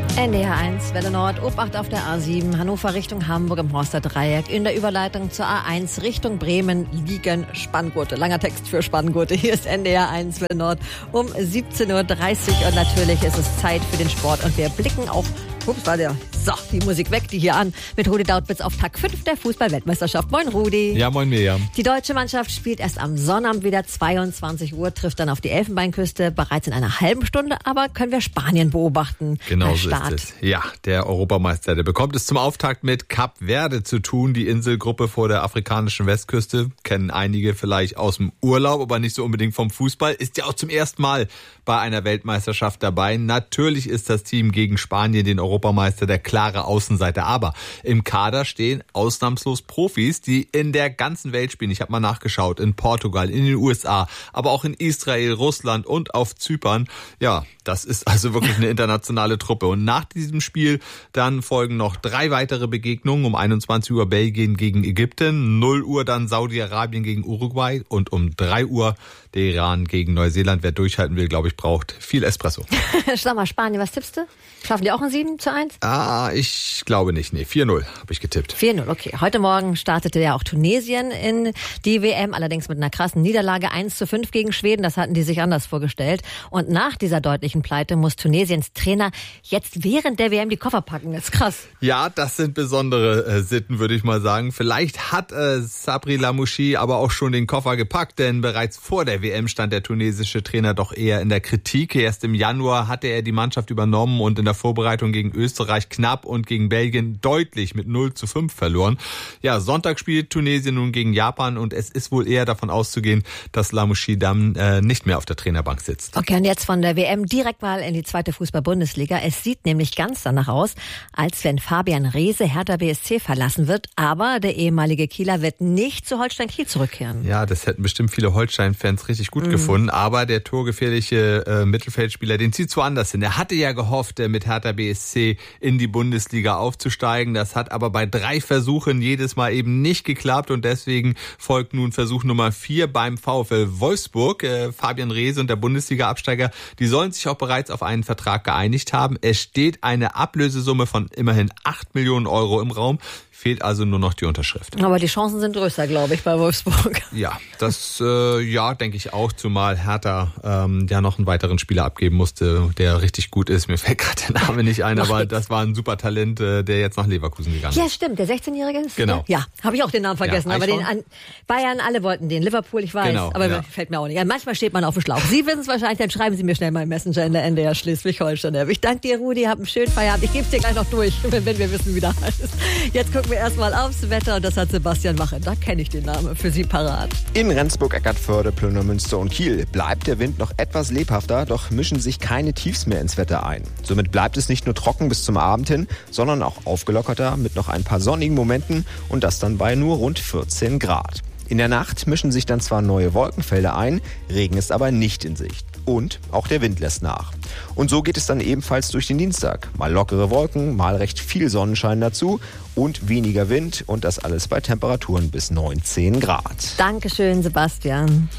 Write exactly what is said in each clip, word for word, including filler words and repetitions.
N D R eins, Welle Nord, Obacht auf der A sieben, Hannover Richtung Hamburg im Horster Dreieck. In der Überleitung zur A eins Richtung Bremen liegen Spanngurte. Langer Text für Spanngurte. Hier ist N D R eins, Welle Nord um siebzehn Uhr dreißig. Und natürlich ist es Zeit für den Sport. Und wir blicken auch, ups, war der, so, die Musik weg, die hier an, mit Rudi Dautwitz auf Tag fünf der Fußball-Weltmeisterschaft. Moin Rudi. Ja, moin Miriam. Die deutsche Mannschaft spielt erst am Sonnabend wieder, zweiundzwanzig Uhr, trifft dann auf die Elfenbeinküste. Bereits in einer halben Stunde aber können wir Spanien beobachten. Genau so ist es. Ja, der Europameister, der bekommt es zum Auftakt mit Kap Verde zu tun. Die Inselgruppe vor der afrikanischen Westküste kennen einige vielleicht aus dem Urlaub, aber nicht so unbedingt vom Fußball. Ist ja auch zum ersten Mal bei einer Weltmeisterschaft dabei. Natürlich ist das Team gegen Spanien, den Europameister, der klare Außenseiter. Aber im Kader stehen ausnahmslos Profis, die in der ganzen Welt spielen. Ich habe mal nachgeschaut. In Portugal, in den U S A, aber auch in Israel, Russland und auf Zypern. Ja, das ist also wirklich eine internationale Truppe. Und nach diesem Spiel dann folgen noch drei weitere Begegnungen. Um einundzwanzig Uhr Belgien gegen Ägypten, null Uhr dann Saudi-Arabien gegen Uruguay und um drei Uhr der Iran gegen Neuseeland. Wer durchhalten will, glaube ich, braucht viel Espresso. Sag mal, Spanien, was tippst du? Schaffen die auch ein sieben zu eins? Ah, ich glaube nicht. Nee, vier null habe ich getippt. vier null, okay. Heute Morgen startete ja auch Tunesien in die W M, allerdings mit einer krassen Niederlage eins zu fünf gegen Schweden. Das hatten die sich anders vorgestellt. Und nach dieser deutlichen Pleite muss Tunesiens Trainer jetzt während der W M die Koffer packen. Das ist krass. Ja, das sind besondere äh, Sitten, würde ich mal sagen. Vielleicht hat äh, Sabri Lamouchi aber auch schon den Koffer gepackt, denn bereits vor der W M stand der tunesische Trainer doch eher in der Kritik. Erst im Januar hatte er die Mannschaft übernommen und in der Vorbereitung gegen Österreich knapp und gegen Belgien deutlich mit null zu fünf verloren. Ja, Sonntag spielt Tunesien nun gegen Japan und es ist wohl eher davon auszugehen, dass Lamouchi dann äh, nicht mehr auf der Trainerbank sitzt. Okay, und jetzt von der W M direkt mal in die zweite Fußball-Bundesliga. Es sieht nämlich ganz danach aus, als wenn Fabian Reese Hertha B S C verlassen wird, aber der ehemalige Kieler wird nicht zu Holstein Kiel zurückkehren. Ja, das hätten bestimmt viele Holstein-Fans richtig gut mhm. gefunden, aber der torgefährliche äh, Mittelfeldspieler, den zieht woanders hin. Er hatte ja gehofft, äh, mit Hertha B S C in die Bundesliga aufzusteigen. Das hat aber bei drei Versuchen jedes Mal eben nicht geklappt und deswegen folgt nun Versuch Nummer vier beim VfL Wolfsburg. Äh, Fabian Reese und der Bundesliga-Absteiger, die sollen sich auch bereits auf einen Vertrag geeinigt haben. Es steht eine Ablösesumme von immerhin acht Millionen Euro im Raum. Fehlt also nur noch die Unterschrift. Aber die Chancen sind größer, glaube ich, bei Wolfsburg. Ja, das äh, ja, denke ich auch, zumal Hertha ähm, ja noch einen weiteren Spieler abgeben musste, der richtig gut ist. Mir fällt gerade der Name nicht ein, aber das war ein super Talent, äh, der jetzt nach Leverkusen gegangen ist. Ja, stimmt, der sechzehnjährige ist. Genau. Ja, habe ich auch den Namen vergessen, ja, aber den an Bayern, alle wollten den. Liverpool, ich weiß, genau, aber ja. fällt mir auch nicht. Ja, manchmal steht man auf dem Schlauch. Sie wissen es wahrscheinlich, dann schreiben Sie mir schnell mal im Messenger in der N D R Schleswig-Holstein. Ich danke dir, Rudi, hab einen schönen Feierabend. Ich gebe es dir gleich noch durch, wenn wir wissen, wie der heißt. Jetzt gucken wir erstmal aufs Wetter und das hat Sebastian Mache. Da kenne ich den Namen für Sie parat. In Rendsburg, Eckartsförde, Plönermünster und Kiel bleibt der Wind noch etwas lebhafter, doch mischen sich keine Tiefs mehr ins Wetter ein. Somit bleibt es nicht nur trocken bis zum Abend hin, sondern auch aufgelockerter mit noch ein paar sonnigen Momenten und das dann bei nur rund vierzehn Grad. In der Nacht mischen sich dann zwar neue Wolkenfelder ein, Regen ist aber nicht in Sicht. Und auch der Wind lässt nach. Und so geht es dann ebenfalls durch den Dienstag. Mal lockere Wolken, mal recht viel Sonnenschein dazu und weniger Wind und das alles bei Temperaturen bis neunzehn Grad. Dankeschön, Sebastian.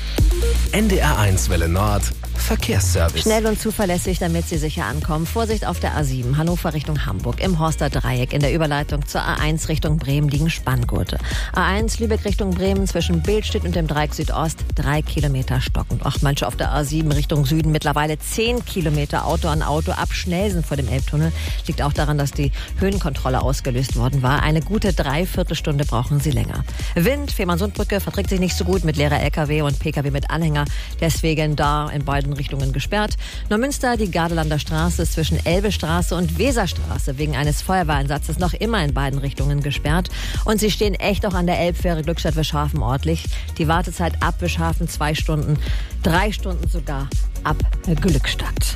N D R eins Welle Nord Verkehrsservice. Schnell und zuverlässig, damit Sie sicher ankommen. Vorsicht auf der A sieben, Hannover Richtung Hamburg, im Horster Dreieck. In der Überleitung zur A eins Richtung Bremen liegen Spanngurte. A eins Lübeck Richtung Bremen zwischen Bildstedt und dem Dreieck Südost, drei Kilometer stockend. Ach, manche auf der A sieben Richtung Süden mittlerweile zehn Kilometer Auto an Auto ab Schnelsen vor dem Elbtunnel. Liegt auch daran, dass die Höhenkontrolle ausgelöst worden war. Eine gute Dreiviertelstunde brauchen Sie länger. Wind, Fehmarnsundbrücke verträgt sich nicht so gut mit leerer L K W und P K W mit Anhänger. Deswegen da in beiden Richtungen gesperrt. Neumünster, die Gardelander Straße ist zwischen Elbestraße und Weserstraße wegen eines Feuerwehreinsatzes noch immer in beiden Richtungen gesperrt. Und Sie stehen echt auch an der Elbfähre Glückstadt-Wischhafen ordentlich. Die Wartezeit ab Wischhafen zwei Stunden, drei Stunden sogar ab Glückstadt.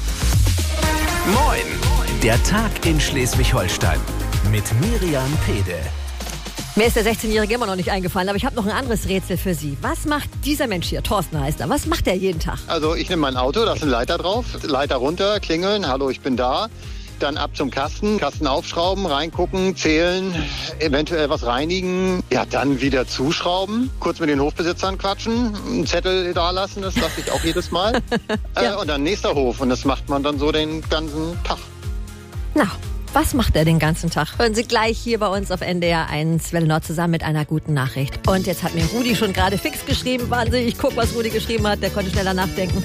Moin, der Tag in Schleswig-Holstein mit Miriam Pede. Mir ist der sechzehnjährige immer noch nicht eingefallen, aber ich habe noch ein anderes Rätsel für Sie. Was macht dieser Mensch hier, Thorsten heißt er, was macht er jeden Tag? Also ich nehme mein Auto, da ist ein Leiter drauf, Leiter runter, klingeln, hallo, ich bin da. Dann ab zum Kasten, Kasten aufschrauben, reingucken, zählen, eventuell was reinigen. Ja, dann wieder zuschrauben, kurz mit den Hofbesitzern quatschen, einen Zettel da lassen, das lasse ich auch jedes Mal. ja. äh, und dann nächster Hof und das macht man dann so den ganzen Tag. Na, was macht er den ganzen Tag? Hören Sie gleich hier bei uns auf N D R eins Welle Nord zusammen mit einer guten Nachricht. Und jetzt hat mir Rudi schon gerade fix geschrieben. Wahnsinn, ich guck, was Rudi geschrieben hat. Der konnte schneller nachdenken.